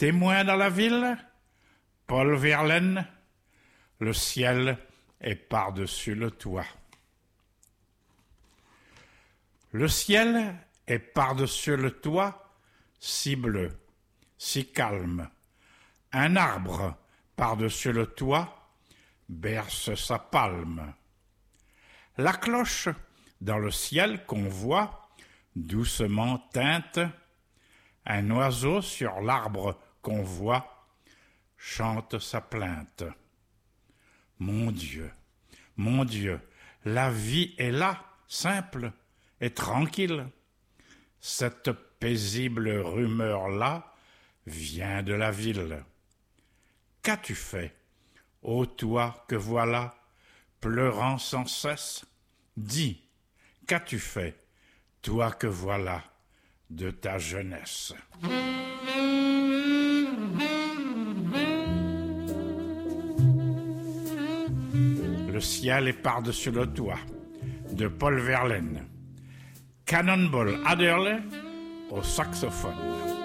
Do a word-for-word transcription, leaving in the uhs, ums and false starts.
Témoin dans la ville, Paul Verlaine, le ciel est par-dessus le toit. Le ciel est par-dessus le toit, si bleu, si calme. Un arbre par-dessus le toit berce sa palme. La cloche dans le ciel qu'on voit doucement teinte. Un oiseau sur l'arbre qu'on voit chante sa plainte. Mon Dieu, mon Dieu, la vie est là, simple et tranquille. Cette paisible rumeur-là vient de la ville. Qu'as-tu fait, ô toi que voilà, pleurant sans cesse? Dis, qu'as-tu fait, toi que voilà, de ta jeunesse? Le ciel est par-dessus le toit, de Paul Verlaine. Cannonball Adderley au saxophone.